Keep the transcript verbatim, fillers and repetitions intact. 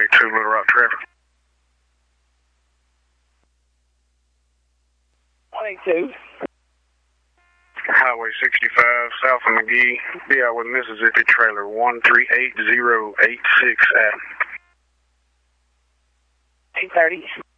eight two Little Rock traffic. one eight two. Highway sixty-five, south of McGee. Be out with Mississippi trailer one three eight zero eight six Adam. eight thirty.